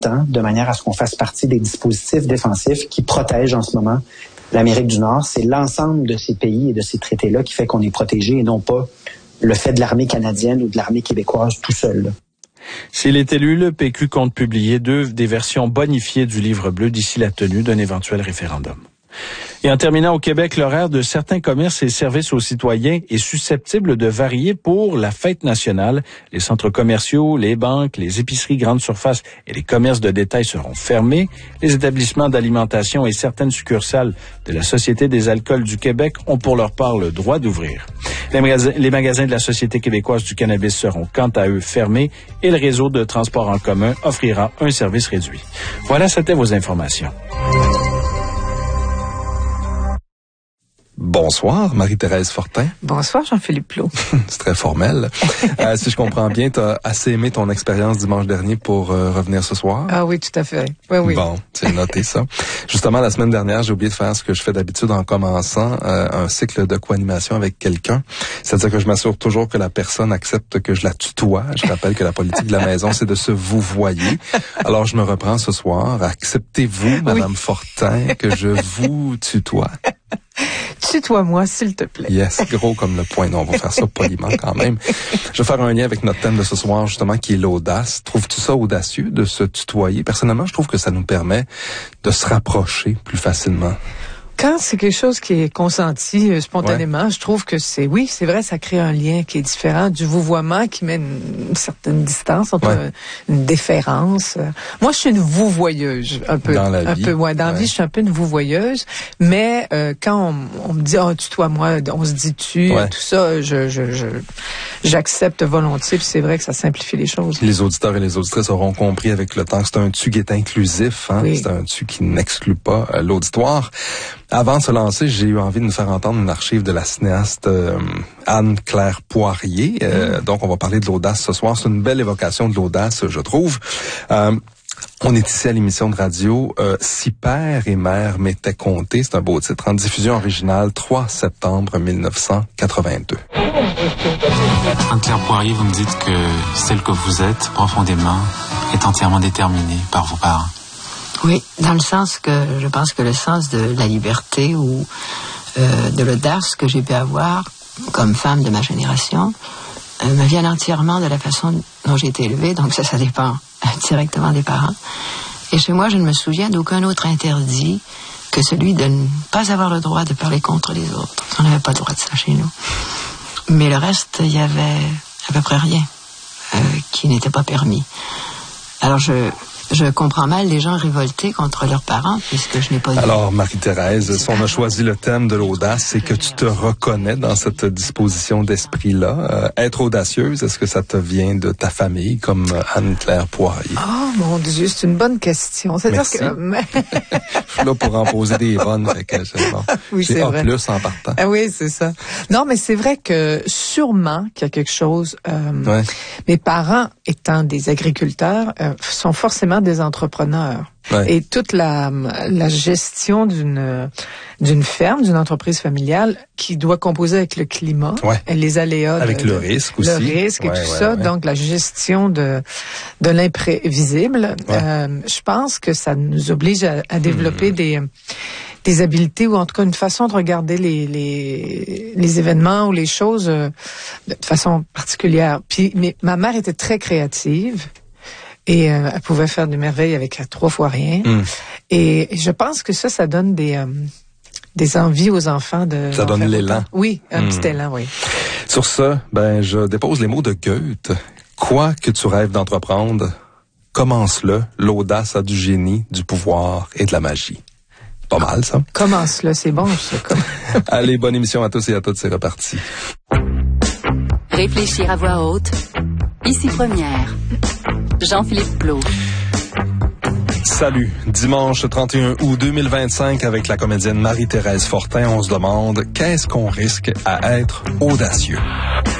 temps, de manière à ce qu'on fasse partie des dispositifs défensifs qui protègent en ce moment l'Amérique du Nord. C'est l'ensemble de ces pays et de ces traités-là qui fait qu'on est protégé et non pas le fait de l'armée canadienne ou de l'armée québécoise tout seul, là. S'il est élu, le PQ compte publier des versions bonifiées du livre bleu d'ici la tenue d'un éventuel référendum. Et en terminant, au Québec, l'horaire de certains commerces et services aux citoyens est susceptible de varier pour la fête nationale. Les centres commerciaux, les banques, les épiceries grandes surfaces et les commerces de détail seront fermés. Les établissements d'alimentation et certaines succursales de la Société des alcools du Québec ont pour leur part le droit d'ouvrir. Les magasins de la Société québécoise du cannabis seront quant à eux fermés et le réseau de transport en commun offrira un service réduit. Voilà, c'était vos informations. Bonsoir, Marie-Thérèse Fortin. Bonsoir, Jean-Philippe Plot. C'est très formel. Si je comprends bien, tu as assez aimé ton expérience dimanche dernier pour revenir ce soir? Ah oui, tout à fait. Oui. Bon, c'est noté ça. Justement, la semaine dernière, j'ai oublié de faire ce que je fais d'habitude en commençant un cycle de co-animation avec quelqu'un. C'est-à-dire que je m'assure toujours que la personne accepte que je la tutoie. Je rappelle que la politique de la maison, c'est de se vouvoyer. Alors, je me reprends ce soir. Acceptez-vous, Madame Fortin, que je vous tutoie? Tutoie-moi, s'il te plaît. Yes, gros comme le poing. Non, on va faire ça poliment quand même. Je vais faire un lien avec notre thème de ce soir, justement, qui est l'audace. Trouves-tu ça audacieux de se tutoyer? Personnellement, je trouve que ça nous permet de se rapprocher plus facilement. Quand c'est quelque chose qui est consenti spontanément, je trouve que c'est vrai, ça crée un lien qui est différent du vouvoiement qui met une certaine distance, une déférence. Moi, je suis une vouvoyeuse, un peu. Dans la vie. Dans la vie, je suis un peu une vouvoyeuse, mais quand on me dit tutoie-moi, on se dit tu, tout ça, j'accepte volontiers, puis c'est vrai que ça simplifie les choses. Les auditeurs et les auditrices auront compris avec le temps que c'est un tu qui est inclusif, hein? Oui. C'est un tu qui n'exclut pas l'auditoire. Avant de se lancer, j'ai eu envie de nous faire entendre une archive de la cinéaste Anne-Claire Poirier. Donc, on va parler de l'audace ce soir. C'est une belle évocation de l'audace, je trouve. On est ici à l'émission de radio Si père et mère m'étaient comptés. C'est un beau titre. En diffusion originale, 3 septembre 1982. Anne-Claire Poirier, vous me dites que celle que vous êtes, profondément, est entièrement déterminée par vos parents. Oui, dans le sens que je pense que le sens de la liberté ou de l'audace que j'ai pu avoir comme femme de ma génération me vient entièrement de la façon dont j'ai été élevée, donc ça dépend directement des parents. Et chez moi, je ne me souviens d'aucun autre interdit que celui de ne pas avoir le droit de parler contre les autres. On n'avait pas le droit de ça chez nous. Mais le reste, il y avait à peu près rien qui n'était pas permis. Alors je comprends mal les gens révoltés contre leurs parents, puisque je n'ai pas... Alors, Marie-Thérèse, si on a choisi le thème de l'audace, c'est que tu te reconnais dans cette disposition d'esprit-là. Être audacieuse, est-ce que ça te vient de ta famille, comme Anne-Claire Poirier? Oh, mon Dieu, c'est une bonne question. C'est-à-dire que... Je suis là pour en poser des bonnes, fait que c'est bon. Oui, c'est vrai. A+ en partant. Ah oui, c'est ça. Non, mais c'est vrai que sûrement qu'il y a quelque chose... Mes parents, étant des agriculteurs, sont forcément des entrepreneurs. Ouais. Et toute la gestion d'une ferme, d'une entreprise familiale qui doit composer avec le climat, les aléas. Avec le risque aussi. Le risque et tout ça. Donc, la gestion de l'imprévisible. Je pense que ça nous oblige à développer des habiletés ou en tout cas une façon de regarder les événements ou les choses de façon particulière. Puis, ma mère était très créative. Et elle pouvait faire des merveilles avec 3 fois rien. Et je pense que ça donne des envies aux enfants de... Ça donne l'élan. Oui, un petit élan, oui. Sur ce, je dépose les mots de Goethe. Quoi que tu rêves d'entreprendre, commence-le. L'audace a du génie, du pouvoir et de la magie. Pas mal, ça. Commence-le, c'est bon, ça. Allez, bonne émission à tous et à toutes, c'est reparti. Réfléchir à voix haute. Ici Première. Jean-Philippe Plot. Salut. Dimanche 31 août 2025 avec la comédienne Marie-Thérèse Fortin, on se demande qu'est-ce qu'on risque à être audacieux.